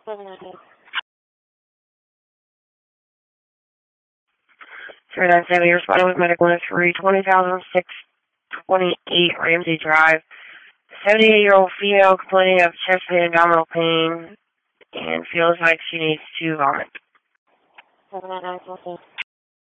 397, you're responding with medical history, 20,628 Ramsey Drive. 78-year-old female complaining of chest pain and abdominal pain and feels like she needs to vomit.